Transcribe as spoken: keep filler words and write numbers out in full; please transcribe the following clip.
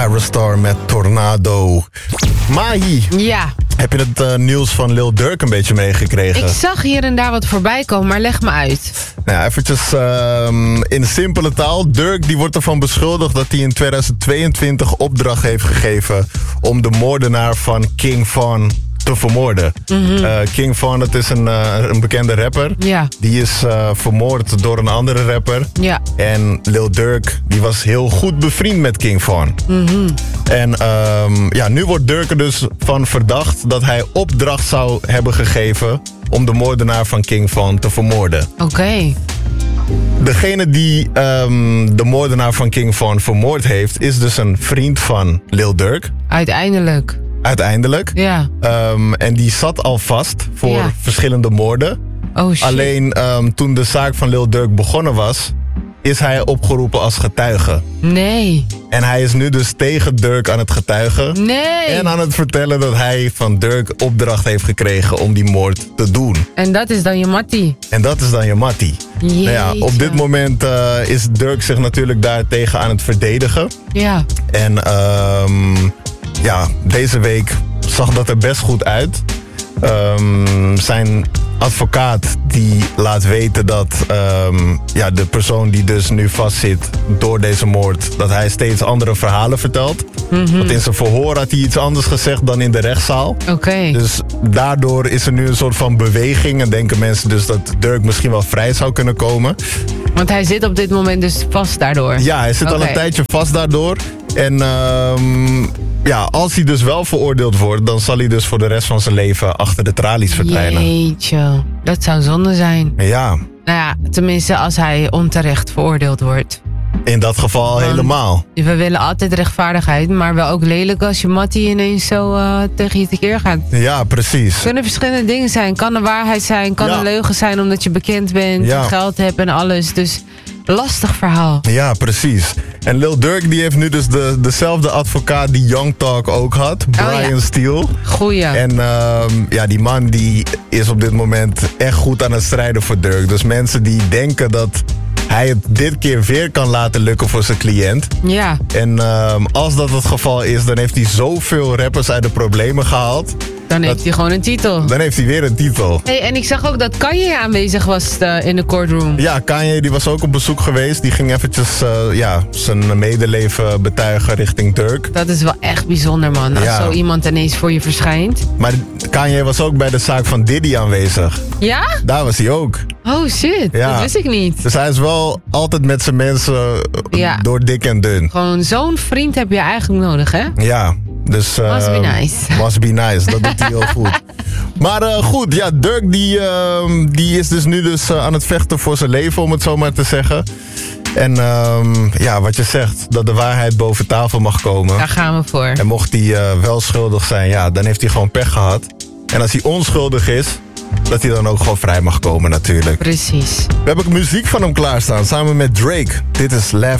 Ira Star met Tornado. Mahi, Ja. heb je het uh, nieuws van Lil Durk een beetje meegekregen? Ik zag hier en daar wat voorbij komen, maar leg me uit. Nou, eventjes uh, in simpele taal. Durk die wordt ervan beschuldigd dat hij in tweeduizend tweeëntwintig opdracht heeft gegeven om de moordenaar van King Von te vermoorden. Mm-hmm. uh, King Von, dat is een, uh, een bekende rapper. Ja. Die is uh, vermoord door een andere rapper. Ja. En Lil Durk, die was heel goed bevriend met King Von. Mm-hmm. En um, ja, nu wordt Durk er dus van verdacht dat hij opdracht zou hebben gegeven om de moordenaar van King Von te vermoorden. Oké. Okay. Degene die um, de moordenaar van King Von vermoord heeft, is dus een vriend van Lil Durk. Uiteindelijk. Uiteindelijk. Ja. Um, en die zat al vast voor ja. verschillende moorden. Oh shit. Alleen um, toen de zaak van Lil Durk begonnen was, is hij opgeroepen als getuige. Nee. En hij is nu dus tegen Durk aan het getuigen. Nee. En aan het vertellen dat hij van Durk opdracht heeft gekregen om die moord te doen. En dat is dan je mattie. En dat is dan je mattie. Nou ja, op dit moment uh, is Durk zich natuurlijk daartegen aan het verdedigen. Ja. En um, ja, deze week zag dat er best goed uit. Um, zijn advocaat die laat weten dat um, ja, de persoon die dus nu vastzit door deze moord, dat hij steeds andere verhalen vertelt. Mm-hmm. Want in zijn verhoor had hij iets anders gezegd dan in de rechtszaal. Oké. Okay. Dus daardoor is er nu een soort van beweging en denken mensen dus dat Durk misschien wel vrij zou kunnen komen. Want hij zit op dit moment dus vast daardoor? Ja, hij zit okay. al een tijdje vast daardoor. En um, ja, als hij dus wel veroordeeld wordt, dan zal hij dus voor de rest van zijn leven achter de tralies verdwijnen. Jeetje, dat zou zonde zijn. Ja. Nou ja, tenminste als hij onterecht veroordeeld wordt. In dat geval Want helemaal. We willen altijd rechtvaardigheid, maar wel ook lelijk als je mattie ineens zo uh, tegen je tekeer gaat. Ja, precies. Het kunnen verschillende dingen zijn. Kan een waarheid zijn, kan ja. een leugen zijn omdat je bekend bent, ja. geld hebt en alles. Dus lastig verhaal. Ja, precies. En Lil Durk die heeft nu dus de, dezelfde advocaat die Young Talk ook had. Brian oh, ja. Steele. Goeie. En uh, ja, die man die is op dit moment echt goed aan het strijden voor Durk. Dus mensen die denken dat hij het dit keer weer kan laten lukken voor zijn cliënt. Ja. En um, als dat het geval is, dan heeft hij zoveel rappers uit de problemen gehaald. Dan heeft dat, hij gewoon een titel. Dan heeft hij weer een titel. Hey, en ik zag ook dat Kanye aanwezig was uh, in de courtroom. Ja, Kanye die was ook op bezoek geweest. Die ging eventjes uh, ja, zijn medeleven betuigen richting Durk. Dat is wel echt bijzonder, man. Als ja. zo iemand ineens voor je verschijnt. Maar Kanye was ook bij de zaak van Diddy aanwezig. Ja? Daar was hij ook. Oh shit, ja. dat wist ik niet. Dus hij is wel altijd met zijn mensen ja. door dik en dun. Gewoon zo'n vriend heb je eigenlijk nodig, hè? Ja. Dus, uh, must be nice. Must be nice, dat doet hij heel goed. Maar uh, goed, ja, Durk die, uh, die is dus nu dus uh, aan het vechten voor zijn leven, om het zo maar te zeggen. En um, ja, wat je zegt, dat de waarheid boven tafel mag komen. Daar gaan we voor. En mocht hij uh, wel schuldig zijn, ja, dan heeft hij gewoon pech gehad. En als hij onschuldig is, dat hij dan ook gewoon vrij mag komen natuurlijk. Precies. We hebben muziek van hem klaarstaan, samen met Drake. Dit is Laugh